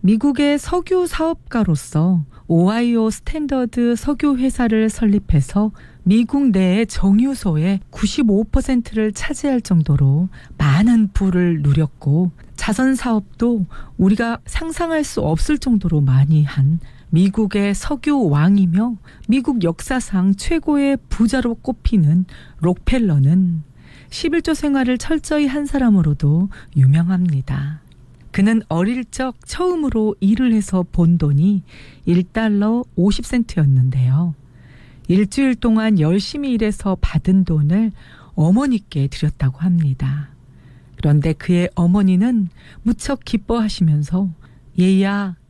미국의 석유 사업가로서 오하이오 스탠더드 석유 회사를 설립해서 미국 내의 정유소의 95%를 차지할 정도로 많은 부를 누렸고 자선 사업도 우리가 상상할 수 없을 정도로 많이 한 미국의 석유 왕이며 미국 역사상 최고의 부자로 꼽히는 록펠러는 11조 생활을 철저히 한 사람으로도 유명합니다. 그는 어릴 적 처음으로 일을 해서 본 돈이 1달러 50센트였는데요. 일주일 동안 열심히 일해서 받은 돈을 어머니께 드렸다고 합니다. 그런데 그의 어머니는 무척 기뻐하시면서 얘야